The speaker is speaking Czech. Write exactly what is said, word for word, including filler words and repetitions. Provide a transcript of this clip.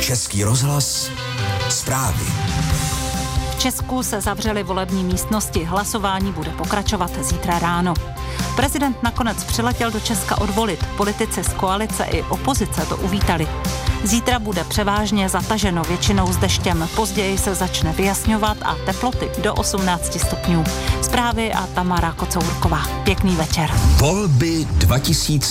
Český rozhlas zprávy. V Česku se zavřely volební místnosti. Hlasování bude pokračovat zítra ráno. Prezident nakonec přiletěl do Česka odvolit. Politici z koalice i opozice to uvítali. Zítra bude převážně zataženo, většinou s deštěm. Později se začne vyjasňovat a teploty do osmnáct stupňů. Zprávy a Tamara Kocourková. Pěkný večer. Volby dva tisíce